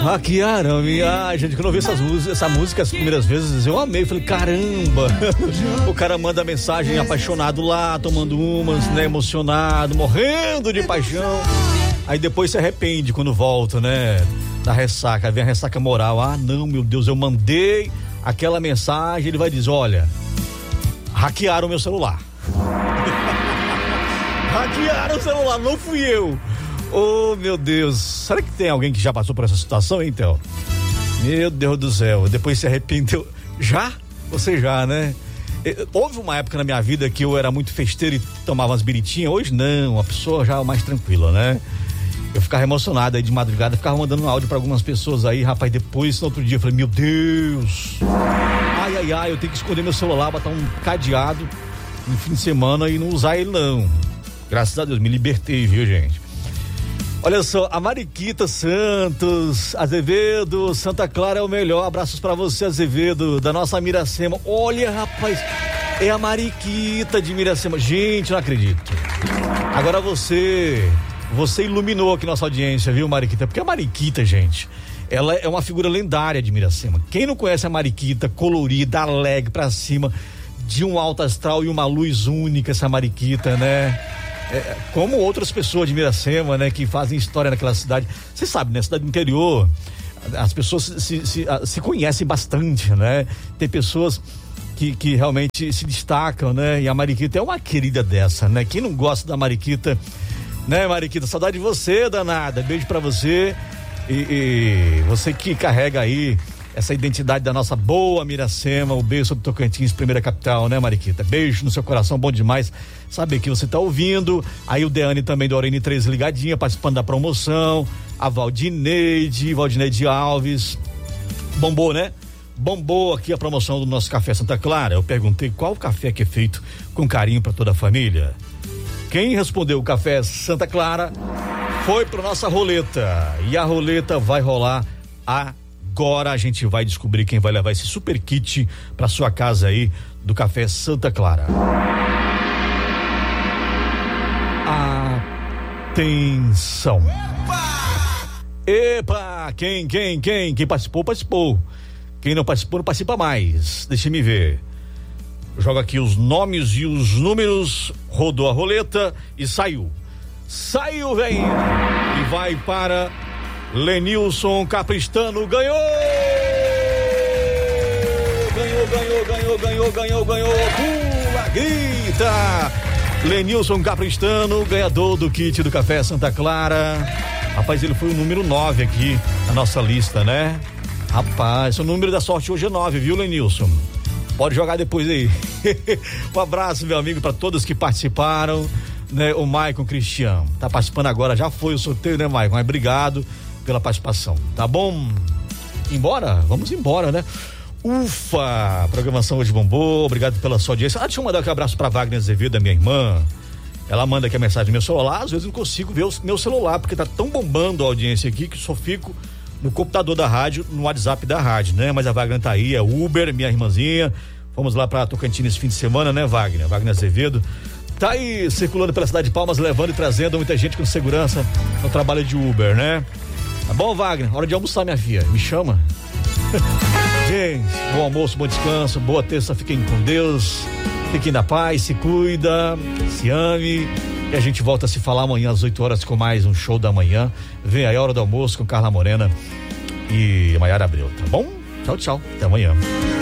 Hackearam minha. Gente, quando eu vi essa música as primeiras vezes, eu amei. Falei, caramba. O cara manda mensagem apaixonado lá, tomando umas, né? Emocionado, morrendo de paixão. Aí depois se arrepende quando volta, né? Da ressaca. Aí vem a ressaca moral. Ah, não, meu Deus, eu mandei aquela mensagem. Ele vai dizer, olha, hackearam meu celular. Hackearam o celular, não fui eu. Oh, meu Deus. Será que tem alguém que já passou por essa situação, hein, Theo? Meu Deus do céu. Depois se arrependeu. Já? Você já, né? Houve uma época na minha vida que eu era muito festeiro e tomava umas biritinhas. Hoje não, a pessoa já é mais tranquila, né? Eu ficava emocionado aí de madrugada, ficava mandando um áudio pra algumas pessoas aí, rapaz. Depois, no outro dia, eu falei, meu Deus. Ai, eu tenho que esconder meu celular, botar um cadeado no fim de semana e não usar ele, não. Graças a Deus, me libertei, viu, gente? Olha só, a Mariquita Santos Azevedo, Santa Clara é o melhor. Abraços pra você, Azevedo, da nossa Miracema. Olha, rapaz, é a Mariquita de Miracema. Gente, não acredito. Agora você iluminou aqui nossa audiência, viu, Mariquita? Porque a Mariquita, gente, ela é uma figura lendária de Miracema. Quem não conhece a Mariquita, colorida, alegre pra cima, de um alto astral e uma luz única, essa Mariquita, né? Como outras pessoas de Miracema, né, que fazem história naquela cidade. Você sabe, né, cidade do interior, as pessoas se conhecem bastante, né? Tem pessoas que realmente se destacam, né? E a Mariquita é uma querida dessa, né? Quem não gosta da Mariquita, né, Mariquita? Saudade de você, danada. Beijo pra você e você que carrega aí essa identidade da nossa boa Miracema, o beijo sobre Tocantins, primeira capital, né, Mariquita? Beijo no seu coração, bom demais saber que você tá ouvindo. Aí o Deane também do Orene 3 ligadinha, participando da promoção. A Valdineide Alves. Bombou, né? Bombou aqui a promoção do nosso Café Santa Clara. Eu perguntei qual café que é feito com carinho para toda a família. Quem respondeu o Café Santa Clara foi pra nossa roleta. E a roleta vai rolar agora. A gente vai descobrir quem vai levar esse super kit pra sua casa aí do Café Santa Clara. Atenção. Epa! Quem participou? Quem não participou, não participa mais. Deixa me ver. Joga aqui os nomes e os números. Rodou a roleta e saiu. Saiu, velho. E vai para Lenilson Capristano. Ganhou! Ganhou. Pula, grita! Lenilson Capristano, ganhador do kit do Café Santa Clara. Rapaz, ele foi o número 9 aqui na nossa lista, né? Rapaz, o número da sorte hoje é 9, viu, Lenilson? Pode jogar depois aí. Um abraço, meu amigo, para todos que participaram, né? O Maicon Cristiano tá participando agora, já foi o sorteio, né, Maicon? Mas obrigado pela participação, tá bom? Vamos embora, né? Ufa, a programação hoje bombou, obrigado pela sua audiência. Deixa eu mandar aqui um abraço pra Wagner Azevedo, da minha irmã. Ela manda aqui a mensagem do meu celular, às vezes eu não consigo ver o meu celular, porque tá tão bombando a audiência aqui que só fico no computador da rádio, no WhatsApp da rádio, né? Mas a Wagner tá aí, é Uber, minha irmãzinha. Fomos lá pra Tocantins esse fim de semana, né, Wagner? Wagner Azevedo tá aí circulando pela cidade de Palmas, levando e trazendo muita gente com segurança no trabalho de Uber, né? Tá bom, Wagner? Hora de almoçar, minha filha. Me chama. Gente, bom almoço, bom descanso, boa terça, fiquem com Deus, fiquem na paz, se cuida, se ame, e a gente volta a se falar amanhã às 8 horas com mais um show da manhã. Vem aí a Hora do Almoço com Carla Morena e Maiara Abreu, tá bom? Tchau, até amanhã.